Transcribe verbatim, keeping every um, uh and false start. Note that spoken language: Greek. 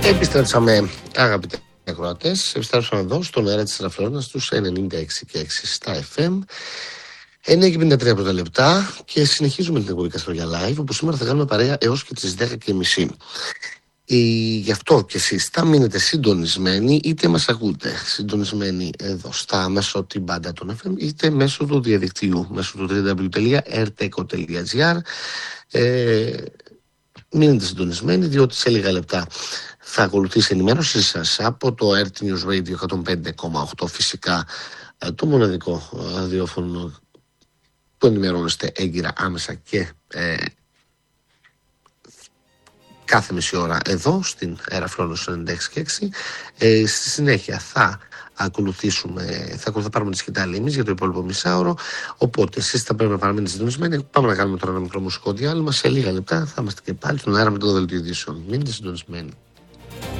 Επιστρέψαμε, αγαπητοί ακροατές. Επιστρέψαμε εδώ στον αέρα της Ραδιοφώνας στους ενενήντα έξι και έξι στα εφ εμ. εννιά και πενήντα τρία πρώτα λεπτά και συνεχίζουμε την εκπομπή Καστοριά Live, όπου σήμερα θα κάνουμε παρέα έως και τις δέκα και μισή. Ε, γι' αυτό και εσείς θα μείνετε συντονισμένοι, είτε μας ακούτε συντονισμένοι εδώ στα μέσω την μπάντα των εφ εμ, είτε μέσω του διαδικτύου, μέσω του double-u double-u double-u τελεία ερ τι κο τελεία τζι άρ. Ε, μείνετε συντονισμένοι, διότι σε λίγα λεπτά θα ακολουθήσει η ενημέρωση σας από το αρ τι News Radio εκατόν πέντε κόμμα οκτώ, φυσικά το μοναδικό ραδιόφωνο που ενημερώνεστε έγκυρα, άμεσα και ε, κάθε μισή ώρα εδώ στην Αεραφλόνος ενενήντα έξι και έξι. Ε, στη συνέχεια θα ακολουθήσουμε, θα, θα πάρουμε τη σκητάλη εμείς για το υπόλοιπο μισάωρο. Οπότε εσείς θα πρέπει να παραμείνετε συντονισμένοι. Πάμε να κάνουμε τώρα ένα μικρό μουσικό διάλειμμα. Σε λίγα λεπτά θα είμαστε και πάλι στον αέρα με το δελτίο ειδήσεων. Μείνετε συντονισμένοι.